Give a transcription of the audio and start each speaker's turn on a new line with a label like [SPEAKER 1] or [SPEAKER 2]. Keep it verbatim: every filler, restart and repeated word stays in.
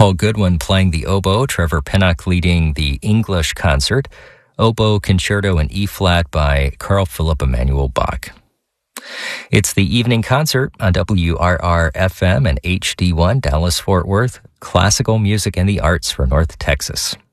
[SPEAKER 1] Paul Goodwin playing the oboe, Trevor Pinnock leading the English concert, Oboe Concerto in E-flat by Carl Philipp Emanuel Bach. It's the evening concert on W R R F M and H D one Dallas-Fort Worth, classical music and the arts for North Texas.